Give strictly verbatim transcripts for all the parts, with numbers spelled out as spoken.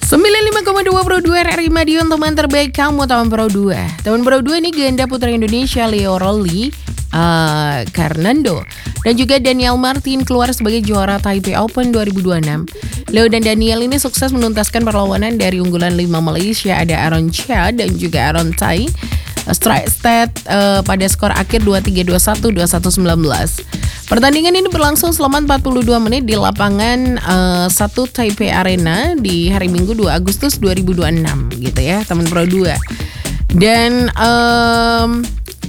sembilan puluh lima koma dua Pro dua R R I Madiun, teman terbaik kamu, teman Pro dua. Teman Pro dua ini ganda putra Indonesia Leo Rolly uh, Karnando dan juga Daniel Martin keluar sebagai juara Taipei Open dua ribu dua puluh enam. Leo dan Daniel ini sukses menuntaskan perlawanan dari unggulan lima Malaysia, ada Aaron Chia dan juga Aaron Tai. Strike stat uh, pada skor akhir dua tiga, dua satu, dua satu, sembilan belas. Pertandingan ini berlangsung selama empat puluh dua menit di lapangan uh, satu Taipei Arena di hari Minggu dua Agustus dua ribu dua puluh enam gitu ya, teman Pro dua. Dan um,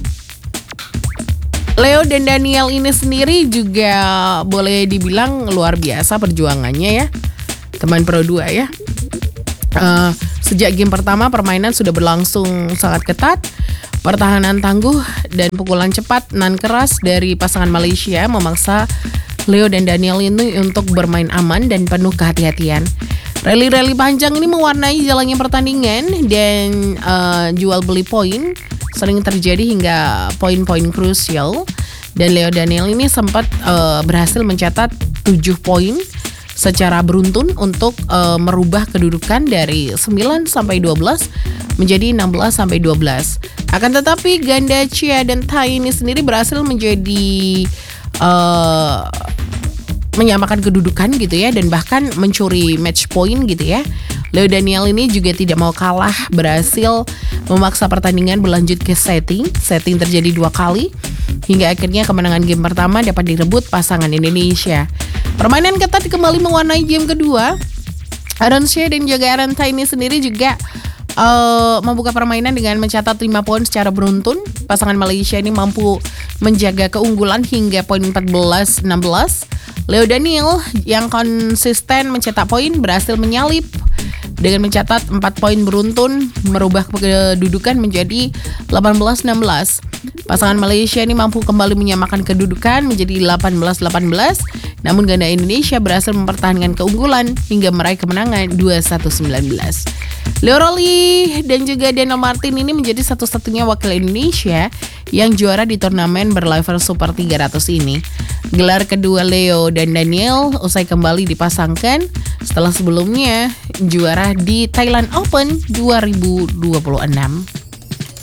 Leo dan Daniel ini sendiri juga boleh dibilang luar biasa perjuangannya ya, teman Pro dua ya. Uh, sejak game pertama permainan sudah berlangsung sangat ketat, pertahanan tangguh dan pukulan cepat nan keras dari pasangan Malaysia memaksa Leo dan Daniel ini untuk bermain aman dan penuh kehati-hatian. Rally-rally panjang ini mewarnai jalannya pertandingan dan uh, jual beli poin sering terjadi hingga poin-poin krusial, dan Leo Daniel ini sempat uh, berhasil mencatat tujuh poin secara beruntun untuk uh, merubah kedudukan dari sembilan sampai dua belas menjadi enam belas sampai dua belas. Akan tetapi ganda Chia dan Tai ini sendiri berhasil menjadi uh, menyamakan kedudukan gitu ya, dan bahkan mencuri match point gitu ya. Leo Daniel ini juga tidak mau kalah, berhasil memaksa pertandingan berlanjut ke setting. Setting terjadi dua kali hingga akhirnya kemenangan game pertama dapat direbut pasangan Indonesia. Permainan ketat kembali mewarnai game kedua. Aaron Chia dan juga Aaron Tai ini sendiri juga uh, membuka permainan dengan mencatat lima poin secara beruntun. Pasangan Malaysia ini mampu menjaga keunggulan hingga poin empat belas enam belas. Leo Daniel yang konsisten mencetak poin berhasil menyalip dengan mencatat empat poin beruntun, merubah kedudukan menjadi delapan belas enam belas. Pasangan Malaysia ini mampu kembali menyamakan kedudukan menjadi delapan belas delapan belas. Namun ganda Indonesia berhasil mempertahankan keunggulan hingga meraih kemenangan dua satu sembilan belas. Leo Rolly dan juga Daniel Martin ini menjadi satu-satunya wakil Indonesia yang juara di turnamen berlevel Super tiga ratus ini. Gelar kedua Leo dan Daniel usai kembali dipasangkan setelah sebelumnya juara di Thailand Open dua ribu dua puluh enam.